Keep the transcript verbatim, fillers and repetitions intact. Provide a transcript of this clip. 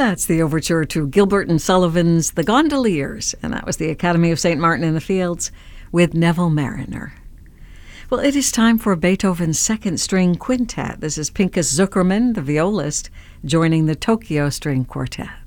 That's the overture to Gilbert and Sullivan's The Gondoliers, and that was the Academy of Saint Martin in the Fields with Neville Mariner. Well, it is time for Beethoven's second string quintet. This is Pinchas Zuckerman, the violist, joining the Tokyo String Quartet.